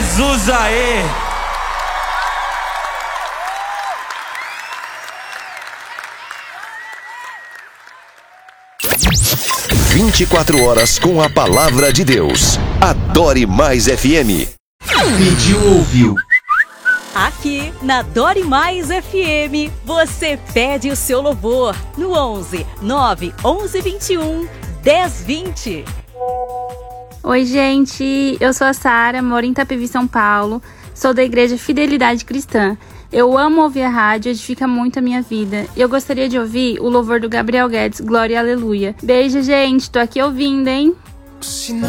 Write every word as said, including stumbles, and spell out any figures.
Jesus aê! vinte e quatro horas com a palavra de Deus. Adore Mais F M. Pediu, ouviu. Aqui na Dore Mais F M, você pede o seu louvor no onze nove onze vinte e um dez vinte. Oi, gente, eu sou a Sara, moro em Itapevi, São Paulo, sou da Igreja Fidelidade Cristã. Eu amo ouvir a rádio, edifica muito a minha vida. Eu gostaria de ouvir o louvor do Gabriel Guedes, Glória e Aleluia. Beijo, gente, tô aqui ouvindo, hein? Se não